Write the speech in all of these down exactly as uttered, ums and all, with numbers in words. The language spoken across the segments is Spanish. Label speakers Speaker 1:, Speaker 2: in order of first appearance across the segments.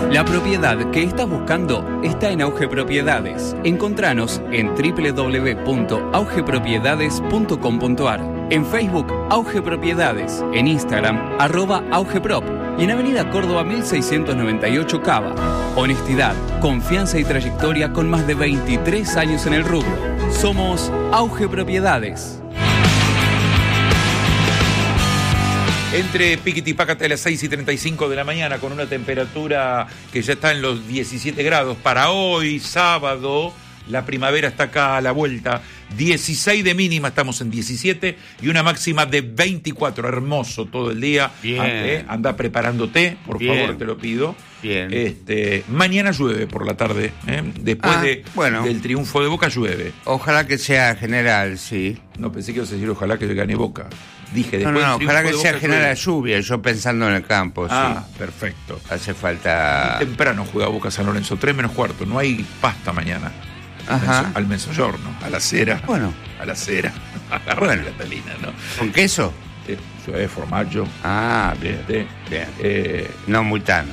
Speaker 1: La propiedad que estás buscando está en Auge Propiedades. Encontranos en doble u doble u doble u punto auge propiedades punto com punto a r, en Facebook Auge Propiedades, en Instagram arroba augeprop y en Avenida Córdoba mil seiscientos noventa y ocho Cava. Honestidad, confianza y trayectoria con más de veintitrés años en el rubro. Somos Auge Propiedades.
Speaker 2: Entre Piquiti y Pácate a las seis y treinta y cinco de la mañana, con una temperatura que ya está en los diecisiete grados. Para hoy, sábado, la primavera está acá a la vuelta. dieciséis de mínima, estamos en diecisiete, y una máxima de veinticuatro. Hermoso todo el día.
Speaker 3: Bien.
Speaker 2: Ande, anda preparándote, por
Speaker 3: Bien.
Speaker 2: favor, te lo pido.
Speaker 3: Bien.
Speaker 2: Este, mañana llueve por la tarde. ¿eh? Después
Speaker 3: Ah,
Speaker 2: de,
Speaker 3: bueno.
Speaker 2: del triunfo de Boca llueve.
Speaker 3: Ojalá que sea general, sí.
Speaker 2: No, pensé que ibas a decir ojalá que gane Boca. Dije,
Speaker 3: No,
Speaker 2: después
Speaker 3: no,
Speaker 2: del
Speaker 3: no,
Speaker 2: triunfo
Speaker 3: ojalá que
Speaker 2: de
Speaker 3: sea
Speaker 2: Boca
Speaker 3: general
Speaker 2: llueve.
Speaker 3: la lluvia, yo pensando en el campo,
Speaker 2: Ah,
Speaker 3: sí.
Speaker 2: perfecto.
Speaker 3: Hace falta...
Speaker 2: Muy temprano juega Boca San Lorenzo, tres menos cuarto, no hay pasta mañana.
Speaker 3: Ajá.
Speaker 2: Al mezzogiorno, a la cera.
Speaker 3: Bueno.
Speaker 2: A la cera. Agarra
Speaker 3: Bueno.
Speaker 2: la Catalina, ¿no?
Speaker 3: ¿Con queso?
Speaker 2: Eh, Suave formaggio.
Speaker 3: Ah, bien,
Speaker 2: Este,
Speaker 3: bien.
Speaker 2: eh,
Speaker 3: No muy tano.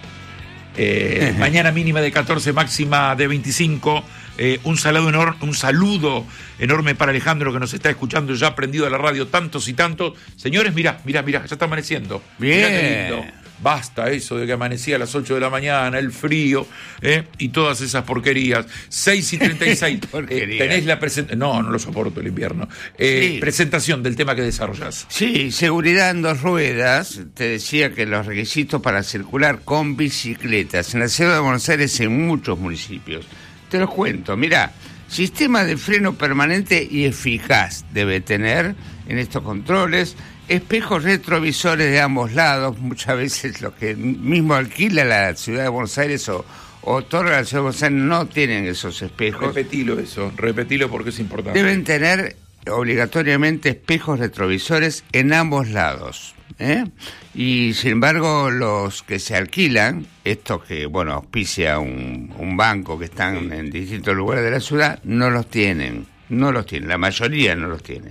Speaker 2: eh, mañana mínima de catorce, máxima de veinticinco. Eh, un, saludo enorme, un saludo enorme para Alejandro, que nos está escuchando ya prendido a la radio tantos y tantos. Señores, mirá, mirá, mirá, ya está amaneciendo.
Speaker 3: Bien.
Speaker 2: Mirá qué lindo. Basta eso de que amanecía a las ocho de la mañana, el frío, ¿eh? Y todas esas porquerías. seis y treinta y seis.
Speaker 3: Porquería.
Speaker 2: Eh, tenés la presentación. No, no lo soporto el invierno. Eh,
Speaker 3: Sí.
Speaker 2: Presentación del tema que desarrollás.
Speaker 3: Sí, seguridad en dos ruedas. Te decía que los requisitos para circular con bicicletas en la ciudad de Buenos Aires, en muchos municipios. Te los cuento, mirá, sistema de freno permanente y eficaz debe tener en estos controles, espejos retrovisores de ambos lados, muchas veces los que mismo alquila la ciudad de Buenos Aires o, o otorga la ciudad de Buenos Aires no tienen esos espejos.
Speaker 2: Repetilo eso, repetilo porque es importante.
Speaker 3: Deben tener obligatoriamente espejos retrovisores en ambos lados, ¿eh? Y sin embargo los que se alquilan, estos que, bueno, auspicia un, un banco que están en distintos lugares de la ciudad, no los tienen, no los tienen, la mayoría no los tienen.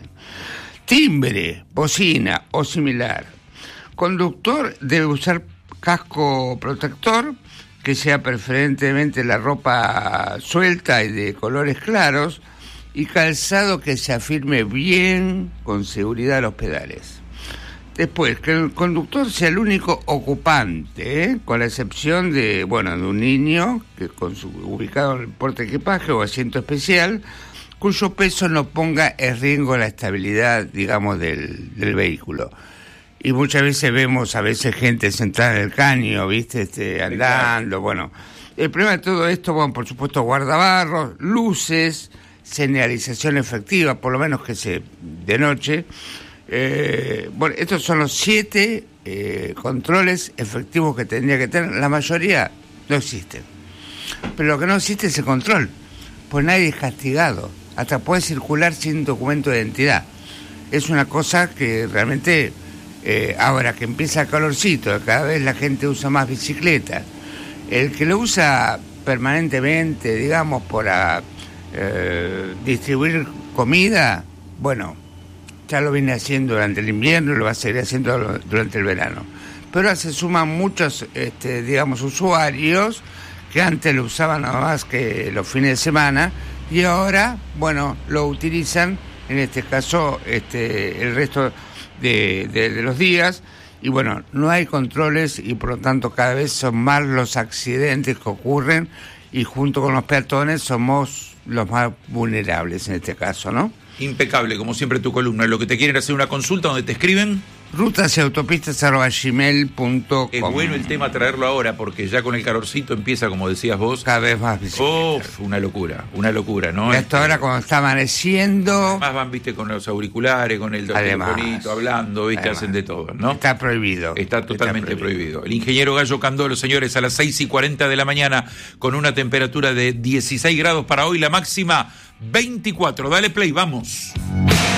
Speaker 3: Timbre, bocina o similar. Conductor debe usar casco protector, que sea preferentemente la ropa suelta y de colores claros, y calzado que se afirme bien con seguridad a los pedales. Después, que el conductor sea el único ocupante, ¿eh? Con la excepción de, bueno, de un niño que con su ubicado en el porte equipaje o asiento especial, cuyo peso no ponga en riesgo la estabilidad, digamos, del, del vehículo. Y muchas veces vemos a veces gente sentada en el caño, ¿viste? Este, andando, bueno. El problema de todo esto, bueno, por supuesto, guardabarros, luces, señalización efectiva, por lo menos que se de noche. Eh, bueno, estos son los siete eh, controles efectivos que tendría que tener. La mayoría no existen. Pero lo que no existe es el control, pues nadie es castigado. Hasta puede circular sin documento de identidad. Es una cosa que realmente, eh, ahora que empieza el calorcito, cada vez la gente usa más bicicleta. El que lo usa permanentemente, digamos, para eh, distribuir comida, bueno, ya lo viene haciendo durante el invierno y lo va a seguir haciendo durante el verano. Pero ahora se suman muchos, este, digamos, usuarios que antes lo usaban nada más que los fines de semana y ahora, bueno, lo utilizan, en este caso, este, el resto de, de, de los días. Y bueno, no hay controles y por lo tanto cada vez son más los accidentes que ocurren y junto con los peatones somos los más vulnerables en este caso, ¿no?
Speaker 2: Impecable, como siempre tu columna. Lo que te quieren hacer una consulta, donde te escriben.
Speaker 3: rutas y autopistas arroba gmail punto com.
Speaker 2: Es bueno el tema traerlo ahora, porque ya con el calorcito empieza, como decías vos.
Speaker 3: Cada vez más bicicletas.
Speaker 2: Uf, una locura, una locura, ¿no?
Speaker 3: Y hasta ahora cuando está amaneciendo...
Speaker 2: Más van, viste, con los auriculares, con el
Speaker 3: Además,
Speaker 2: telefonito, hablando, viste,
Speaker 3: además,
Speaker 2: hacen de todo, ¿no?
Speaker 3: Está prohibido.
Speaker 2: Está totalmente está prohibido. prohibido. El ingeniero Gallo Candolo, señores, a las seis y cuarenta de la mañana, con una temperatura de dieciséis grados para hoy, la máxima veinticuatro. Dale play, vamos.